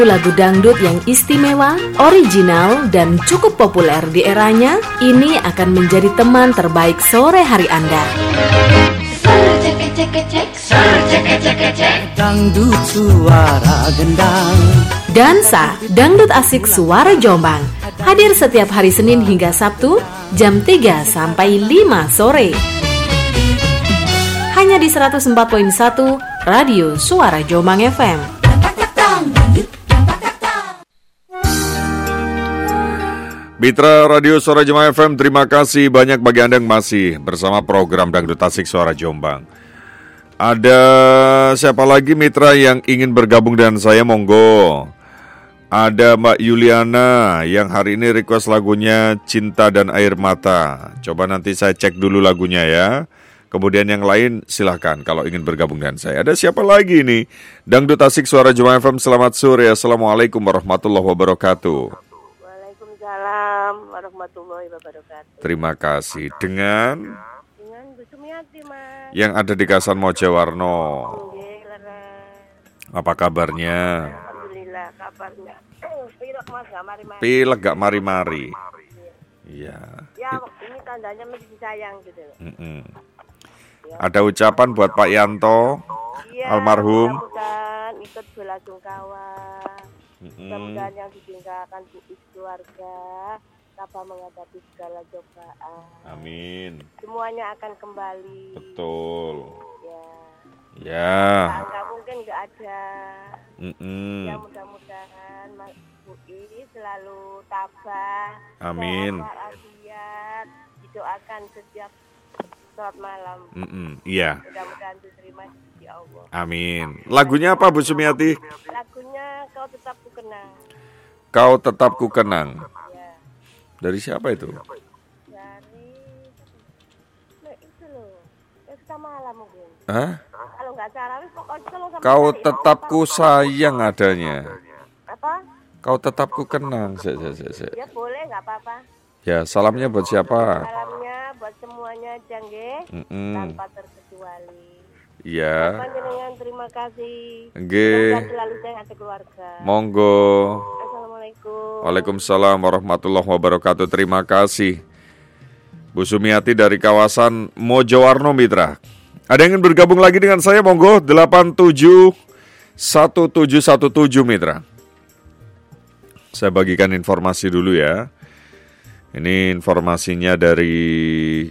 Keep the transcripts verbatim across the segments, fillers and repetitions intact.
Lagu dangdut yang istimewa, original, dan cukup populer di eranya, ini akan menjadi teman terbaik sore hari Anda. Dangdut suara gendang, Dansa, dangdut asik suara Jombang. Hadir setiap hari Senin hingga Sabtu, jam tiga sampai lima sore. Hanya di seratus empat koma satu Radio Suara Jombang F M. Mitra Radio Suara Jombang F M, terima kasih banyak bagi Anda yang masih bersama program Dangdut Asik Suara Jombang. Ada siapa lagi mitra yang ingin bergabung dengan saya, monggo. Ada Mbak Yuliana yang hari ini request lagunya Cinta dan Air Mata. Coba nanti saya cek dulu lagunya ya. Kemudian yang lain silahkan kalau ingin bergabung dengan saya. Ada siapa lagi nih? Dangdut Asik Suara Jombang F M, selamat sore. Assalamualaikum warahmatullahi wabarakatuh. Waalaikumsalam warahmatullahi wabarakatuh. Terima kasih. Dengan Dengan Bu Sumiati, Mas. yang ada di Kasan Mojawarno. Nggih, leres. Apa kabarnya? Alhamdulillah kabarnya. Pilek Mas, gak mari-mari. Pilek gak mari-mari. Iya. Ya, ini tandanya masih sayang gitu loh. Mm-mm. Ada ucapan buat Pak Yanto, Iya, almarhum. mudah-mudahan ikut belasungkawa. Mm-mm. Mudah-mudahan yang ditinggalkan putus keluarga, tabah menghadapi segala cobaan. Amin. Semuanya akan kembali. Betul. Ya. Ya. Nggak mungkin nggak ada. Mm-mm. Ya mudah-mudahan Mas Bui selalu tabah. Amin. Sehat walafiat, didoakan setiap salat malam. Mm-mm. Iya. Mudah-mudahan diterima ya Allah. Amin. Lagunya apa Bu Sumiati? Lagunya Kau Tetap Ku Kenang. Kau Tetap Ku Kenang. Ya. Dari siapa itu? Dari nah, itu loh. Ya kita malam mungkin. Hah? Kalau nggak salah wis pokoknya kalau sampai Kau tadi, tetap apa- ku sayang adanya. Apa? Kau tetap ku kenang. Se, se, se, se. Ya boleh nggak apa-apa. Ya, salamnya buat siapa? Salamnya buat semuanya jangge Mm-mm. tanpa terkecuali. Iya. Panjenengan terima kasih. Nggih. Semoga selalu sehat keluarga. Monggo. Assalamualaikum. Waalaikumsalam warahmatullahi wabarakatuh. Terima kasih Bu Sumiati dari kawasan Mojowarno Mitra. Ada yang ingin bergabung lagi dengan saya, monggo delapan tujuh satu tujuh satu tujuh Mitra. Saya bagikan informasi dulu ya. Ini informasinya dari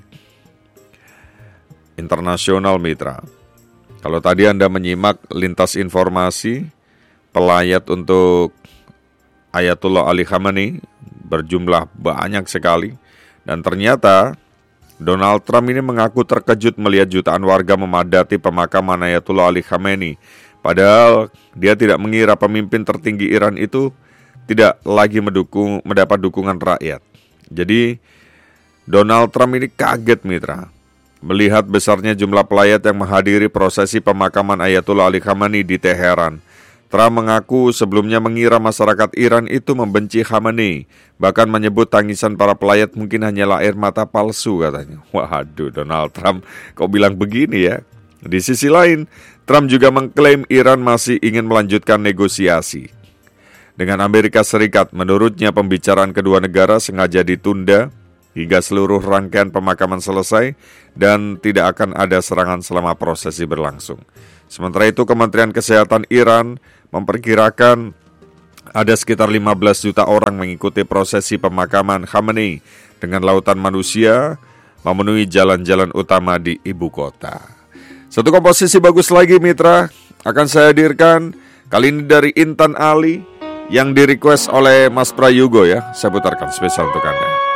internasional Mitra. Kalau tadi Anda menyimak lintas informasi pelayat untuk Ayatullah Ali Khamenei berjumlah banyak sekali, dan ternyata Donald Trump ini mengaku terkejut melihat jutaan warga memadati pemakaman Ayatullah Ali Khamenei, padahal dia tidak mengira pemimpin tertinggi Iran itu tidak lagi mendukung mendapat dukungan rakyat. Jadi Donald Trump ini kaget Mitra melihat besarnya jumlah pelayat yang menghadiri prosesi pemakaman Ayatullah Ali Khamenei di Teheran. Trump mengaku sebelumnya mengira masyarakat Iran itu membenci Khamenei, bahkan menyebut tangisan para pelayat mungkin hanyalah air mata palsu katanya. Waduh, Donald Trump kok bilang begini ya? Di sisi lain, Trump juga mengklaim Iran masih ingin melanjutkan negosiasi dengan Amerika Serikat. Menurutnya pembicaraan kedua negara sengaja ditunda hingga seluruh rangkaian pemakaman selesai dan tidak akan ada serangan selama prosesi berlangsung. Sementara itu, Kementerian Kesehatan Iran memperkirakan ada sekitar lima belas juta orang mengikuti prosesi pemakaman Khamenei dengan lautan manusia memenuhi jalan-jalan utama di ibu kota. Satu komposisi bagus lagi Mitra akan saya hadirkan, kali ini dari Intan Ali yang di-request oleh Mas Prayogo ya. Saya putarkan spesial untuk Anda.